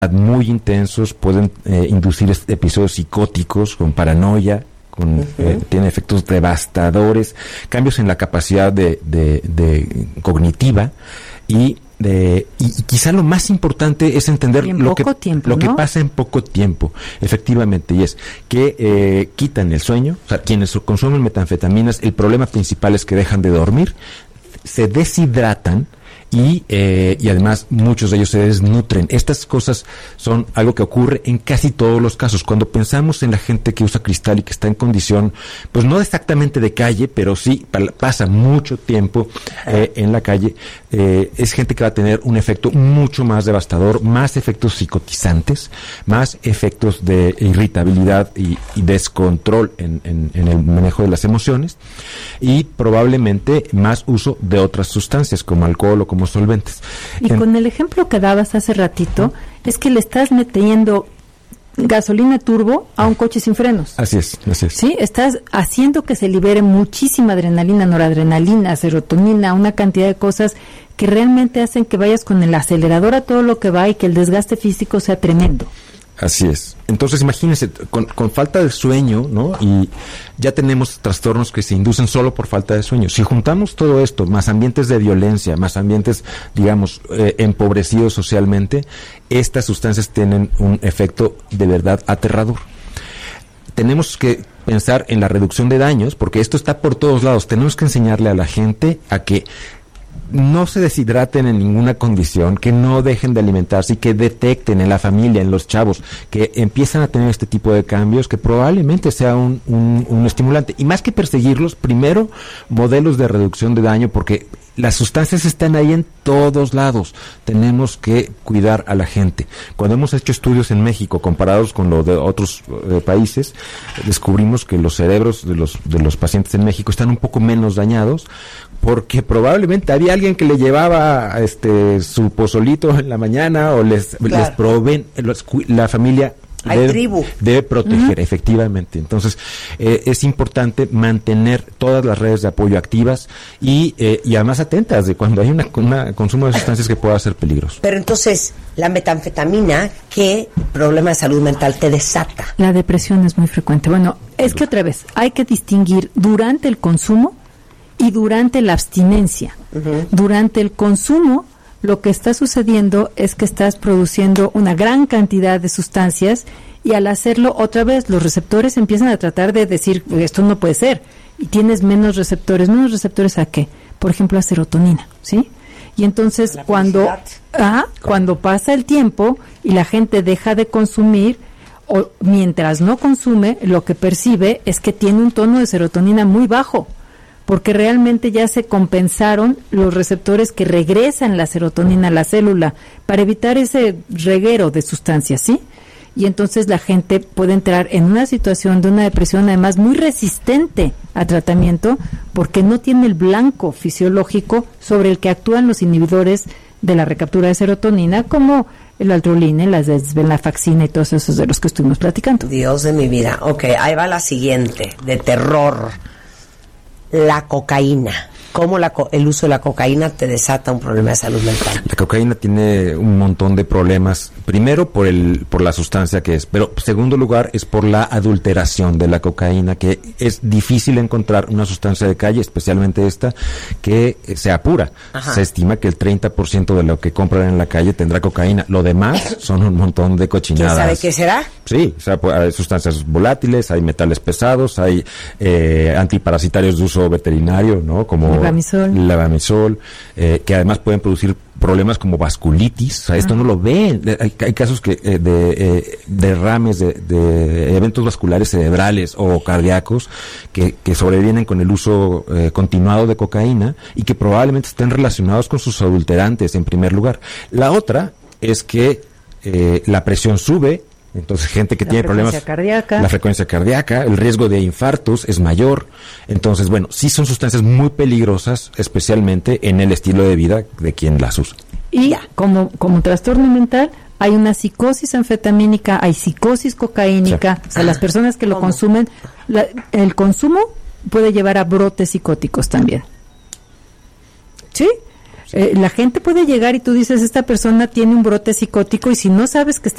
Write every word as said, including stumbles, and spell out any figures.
muy intensos, pueden eh, inducir episodios psicóticos con paranoia, con, uh-huh. eh, tiene efectos devastadores, cambios en la capacidad de, de, de cognitiva y de y, y quizá lo más importante es entender lo que tiempo, lo ¿no? que pasa en poco tiempo, efectivamente, y es que eh, quitan el sueño. O sea, quienes consumen metanfetaminas, el problema principal es que dejan de dormir, se deshidratan y eh, y además muchos de ellos se desnutren. Estas cosas son algo que ocurre en casi todos los casos. Cuando pensamos en la gente que usa cristal y que está en condición, pues no exactamente de calle, pero sí pasa mucho tiempo eh, en la calle, eh, es gente que va a tener un efecto mucho más devastador, más efectos psicotizantes, más efectos de irritabilidad y, y descontrol en, en, en el manejo de las emociones, y probablemente más uso de otras sustancias como alcohol o como solventes. Y en, con el ejemplo que dabas hace ratito, es que le estás metiendo gasolina turbo a un coche sin frenos. Así es, así es. Sí, estás haciendo que se libere muchísima adrenalina, noradrenalina, serotonina, una cantidad de cosas que realmente hacen que vayas con el acelerador a todo lo que va y que el desgaste físico sea tremendo. Así es. Entonces, imagínense, con, con falta de sueño, ¿no? Y ya tenemos trastornos que se inducen solo por falta de sueño. Si juntamos todo esto, más ambientes de violencia, más ambientes, digamos, eh, empobrecidos socialmente, estas sustancias tienen un efecto de verdad aterrador. Tenemos que pensar en la reducción de daños, porque esto está por todos lados. Tenemos que enseñarle a la gente a que no se deshidraten en ninguna condición, que no dejen de alimentarse y que detecten en la familia, en los chavos, que empiezan a tener este tipo de cambios, que probablemente sea un, un, un estimulante. Y más que perseguirlos, primero, modelos de reducción de daño, porque las sustancias están ahí en todos lados. Tenemos que cuidar a la gente. Cuando hemos hecho estudios en México comparados con los de otros eh, países, descubrimos que los cerebros de los de los pacientes en México están un poco menos dañados, porque probablemente había alguien que le llevaba este su pozolito en la mañana o les claro. les proveen los, la familia Hay debe, tribu. debe proteger, uh-huh. efectivamente. Entonces, eh, es importante mantener todas las redes de apoyo activas y, eh, y además atentas de cuando hay una, una consumo de sustancias que pueda ser peligroso. Pero entonces, la metanfetamina, ¿qué problema de salud mental te desata? La depresión es muy frecuente. Bueno, es que otra vez, hay que distinguir durante el consumo y durante la abstinencia. Uh-huh. Durante el consumo, lo que está sucediendo es que estás produciendo una gran cantidad de sustancias y al hacerlo otra vez los receptores empiezan a tratar de decir esto no puede ser y tienes menos receptores. ¿Menos receptores a qué? Por ejemplo, a serotonina, ¿sí? Y entonces cuando ah, cuando pasa el tiempo y la gente deja de consumir o mientras no consume, lo que percibe es que tiene un tono de serotonina muy bajo, porque realmente ya se compensaron los receptores que regresan la serotonina a la célula para evitar ese reguero de sustancias, ¿sí? Y entonces la gente puede entrar en una situación de una depresión además muy resistente a tratamiento porque no tiene el blanco fisiológico sobre el que actúan los inhibidores de la recaptura de serotonina, como el altroline, las desvenlafaxina y todos esos de los que estuvimos platicando. Dios de mi vida. Ok, ahí va la siguiente, de terror. La cocaína. ¿Cómo la co- el uso de la cocaína te desata un problema de salud mental? La cocaína tiene un montón de problemas. Primero, por el por la sustancia que es. Pero, en segundo lugar, es por la adulteración de la cocaína, que es difícil encontrar una sustancia de calle, especialmente esta, que sea pura. Ajá. Se estima que el treinta por ciento de lo que compran en la calle tendrá cocaína. Lo demás son un montón de cochinadas. ¿Quién sabe qué será? Sí, o sea, hay sustancias volátiles, hay metales pesados, hay eh, antiparasitarios de uso veterinario, ¿no? Como Levamisol, levamisol eh, que además pueden producir problemas como vasculitis. O sea, esto ah. no lo ven. Hay, hay casos que eh, de eh, derrames de, de eventos vasculares cerebrales o cardíacos que, que sobrevienen con el uso eh, continuado de cocaína y que probablemente estén relacionados con sus adulterantes en primer lugar. La otra es que eh, la presión sube. Entonces, gente que la tiene problemas, cardíaca. la frecuencia cardíaca, el riesgo de infartos es mayor. Entonces, bueno, sí son sustancias muy peligrosas, especialmente en el estilo de vida de quien las usa. Y como, como trastorno mental, hay una psicosis anfetamínica, hay psicosis cocaínica. Sí. O sea, las personas que lo ¿Cómo? consumen, la, el consumo puede llevar a brotes psicóticos también. ¿Sí? Eh, la gente puede llegar y tú dices, esta persona tiene un brote psicótico, y si no sabes que está